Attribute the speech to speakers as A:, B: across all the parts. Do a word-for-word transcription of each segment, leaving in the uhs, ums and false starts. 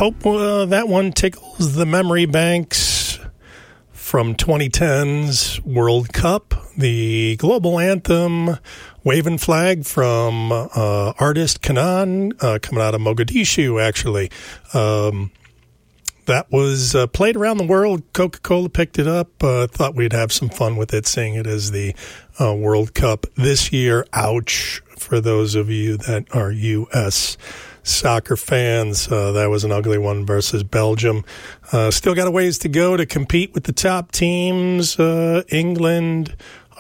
A: Hope uh, that one tickles the memory banks from twenty ten's World Cup, the global anthem, Waving Flag from uh, artist Kanan, uh, coming out of Mogadishu, actually. Um, that was uh, played around the world. Coca-Cola picked it up. Uh, thought we'd have some fun with it, seeing it as the uh, World Cup this year. Ouch, for those of you that are U S soccer fans. Uh, that was an ugly one versus Belgium. Uh, still got a ways to go to compete with the top teams. Uh, England,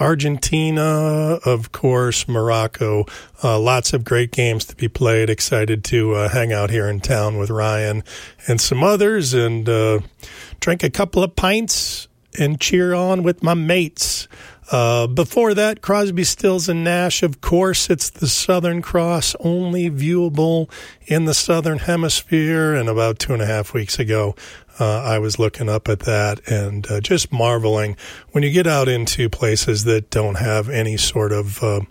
A: Argentina, of course, Morocco. Uh, lots of great games to be played. Excited to uh, hang out here in town with Ryan and some others and uh, drink a couple of pints and cheer on with my mates. Uh, before that, Crosby, Stills, and Nash. Of course, it's the Southern Cross, only viewable in the Southern Hemisphere. And about two and a half weeks ago, uh, I was looking up at that and uh, just marveling. When you get out into places that don't have any sort of uh,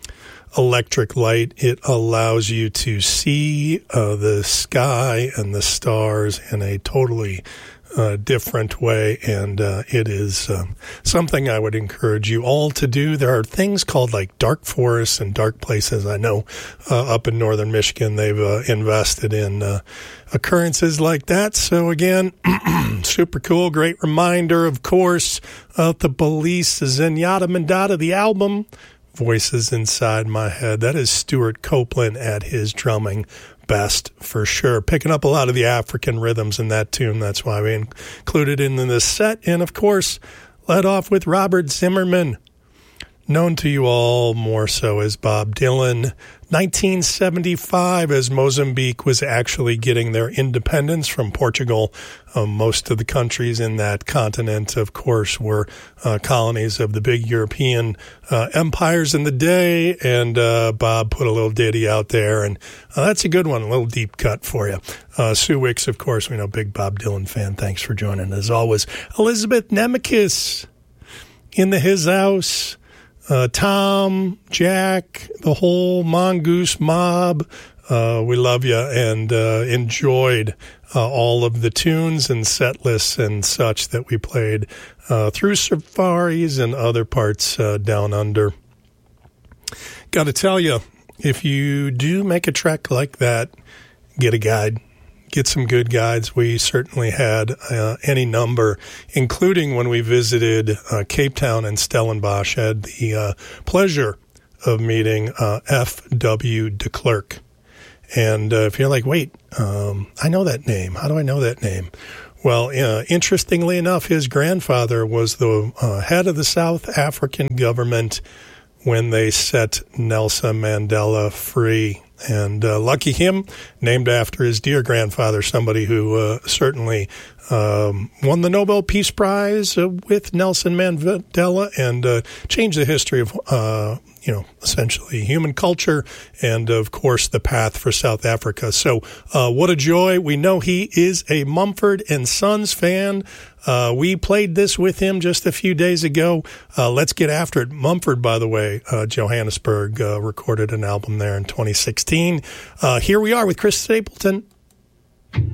A: electric light, it allows you to see uh, the sky and the stars in a totally Uh, different way, and uh, it is um, something I would encourage you all to do. There are things called like dark forests and dark places. I know uh, up in northern Michigan they've uh, invested in uh, occurrences like that. So again, super cool, great reminder, of course, of the Police, Zenyatta Mandata, the album, Voices Inside My Head. That is Stuart Copeland at his drumming best, for sure. Picking up a lot of the African rhythms in that tune. That's why we included it in this set. And, of course, led off with Robert Zimmerman, known to you all more so as Bob Dylan. nineteen seventy-five, as Mozambique was actually getting their independence from Portugal. Um, most of the countries in that continent, of course, were uh, colonies of the big European uh, empires in the day, and uh, Bob put a little ditty out there, and uh, that's a good one, a little deep cut for you. Uh, Sue Wicks, of course, we know, big Bob Dylan fan. Thanks for joining, as always. Elizabeth Nemekis in the His House. Uh, Tom, Jack, the whole Mongoose mob, uh, we love you and uh, enjoyed uh, all of the tunes and set lists and such that we played uh, through safaris and other parts uh, down under. Got to tell you, if you do make a trek like that, get a guide. Get some good guides. We certainly had uh, any number, including when we visited uh, Cape Town and Stellenbosch. Had the uh, pleasure of meeting uh, F W de Klerk. And uh, if you're like, wait, um, I know that name. How do I know that name? Well, uh, interestingly enough, his grandfather was the uh, head of the South African government when they set Nelson Mandela free. And uh, lucky him, named after his dear grandfather, somebody who uh, certainly um, won the Nobel Peace Prize uh, with Nelson Mandela and uh, changed the history of, uh, you know, essentially human culture and, of course, the path for South Africa. So uh, what a joy. We know he is a Mumford and Sons fan. Uh, we played this with him just a few days ago. Uh, let's get after it. Mumford, by the way, uh, Johannesburg, uh, recorded an album there in twenty sixteen. Uh, here we are with Chris Stapleton